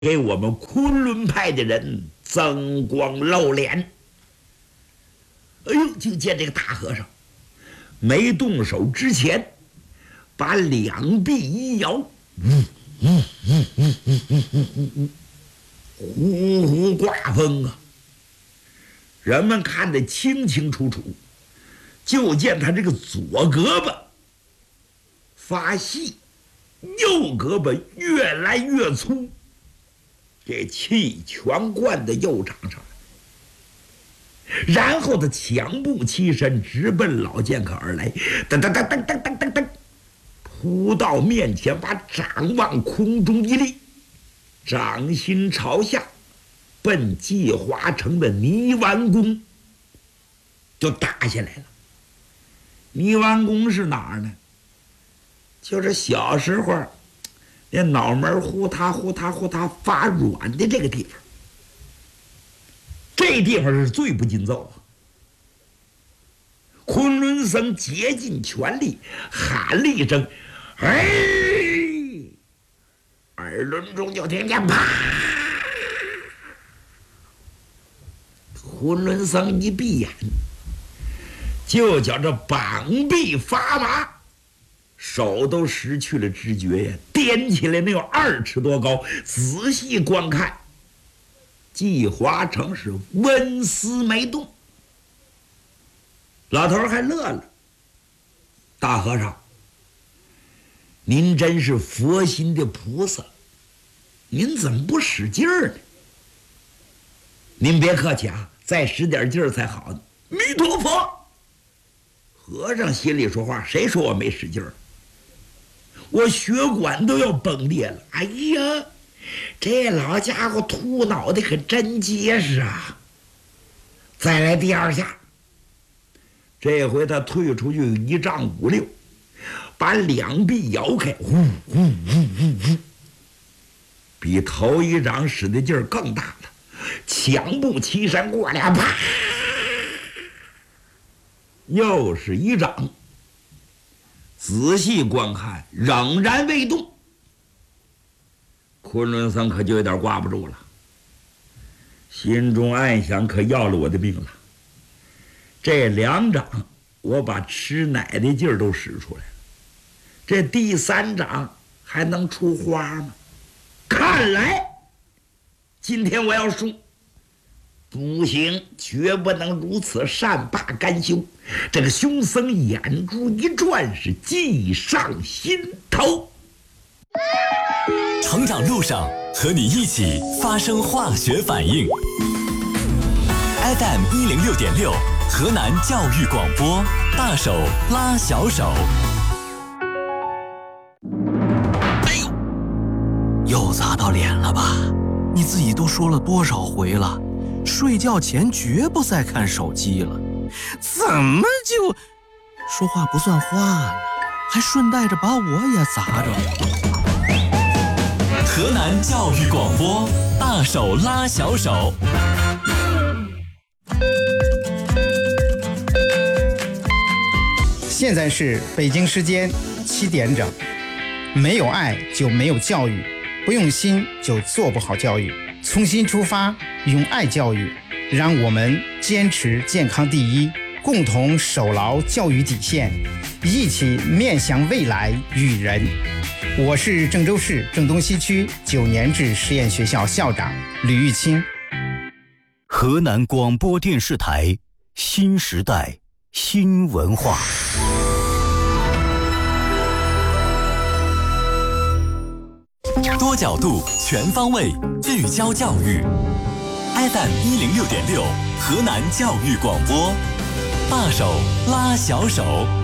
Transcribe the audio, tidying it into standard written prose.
给我们昆仑派的人增光露脸。哎呦，就见这个大和尚没动手之前，把两臂一摇，呼呼刮风啊！人们看得清清楚楚，就见他这个左胳膊发细，右胳膊越来越粗，这气全灌到右掌上了。然后他强步起身，直奔老剑客而来，噔噔噔噔噔噔噔噔，扑到面前，把掌往空中一立，掌心朝下，奔季华城的泥丸宫就打下来了。泥丸宫是哪儿呢？就是小时候那脑门呼嗒呼嗒呼嗒发软的这个地方。这地方是最不禁揍啊！昆仑僧竭尽全力喊了一声：“哎！”耳轮中就听见啪！昆仑僧一闭眼，就觉着膀臂发麻，手都失去了知觉呀，掂起来能有2尺多高，仔细观看。季华城是纹丝没动。老头还乐了：“大和尚，您真是佛心的菩萨，您怎么不使劲儿呢？您别客气啊，再使点劲儿才好呢。”弥陀佛！和尚心里说话，谁说我没使劲儿？我血管都要崩裂了！哎呀！这老家伙秃脑袋可真结实啊！再来第2下，这回他退出去1丈5、6，把两臂摇开，呼呼呼呼呼，比头一掌使的劲儿更大了。强步起身过来，啪，又是1掌。仔细观看，仍然未动。昆仑僧可就有点挂不住了，心中暗想：可要了我的命了。这2掌我把吃奶的劲儿都使出来了，这第3掌还能出花吗？看来今天我要输，不行，绝不能如此善罢甘休。这个凶僧眼珠一转，是计上心头。 成长路上和你一起发生化学反应。FM 106.6，河南教育广播，大手拉小手。 哎呦，又砸到脸了吧？你自己都说了多少回了，睡觉前绝不再看手机了，怎么就说话不算话呢？还顺带着把我也砸着了。 河南教育广播，大手拉小手。 现在是北京时间7点整。没有爱就没有教育，不用心就做不好教育。从心出发，用爱教育，让我们坚持健康第一，共同守牢教育底线，一起面向未来育人。我是郑州市郑东西区9年制实验学校校长吕玉清。 河南广播电视台新时代新文化。 多角度全方位聚焦教育。FM 106.6，河南教育广播，大手拉小手。